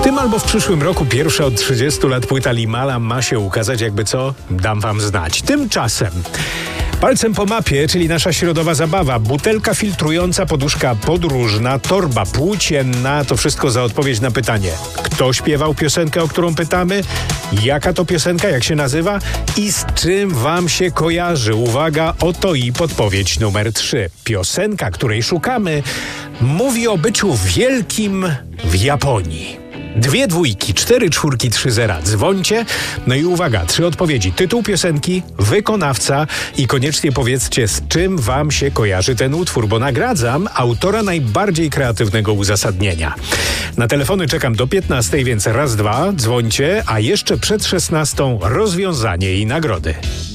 tym albo w przyszłym roku pierwsza od 30 lat płyta Limala ma się ukazać, jakby co, dam wam znać. Tymczasem palcem po mapie, czyli nasza środowa zabawa, butelka filtrująca, poduszka podróżna, torba płócienna, to wszystko za odpowiedź na pytanie. Kto śpiewał piosenkę, o którą pytamy? Jaka to piosenka, jak się nazywa? I z czym wam się kojarzy? Uwaga, oto i podpowiedź numer 3. Piosenka, której szukamy, mówi o byciu wielkim w Japonii. 2 dwójki, 4 czwórki, 3 zera. Dzwońcie. No i uwaga, 3 odpowiedzi. Tytuł piosenki, wykonawca i koniecznie powiedzcie, z czym wam się kojarzy ten utwór, bo nagradzam autora najbardziej kreatywnego uzasadnienia. Na telefony czekam do 15, więc raz, dwa, dzwońcie, a jeszcze przed 16 rozwiązanie i nagrody.